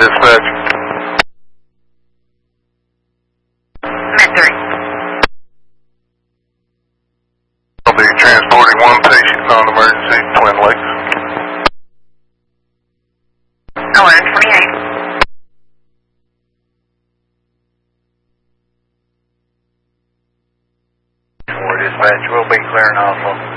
dispatch. Med 3. I'll be transporting one patient, non-emergency, Twin Lakes. Oh, 28. Dispatch will be clearing off.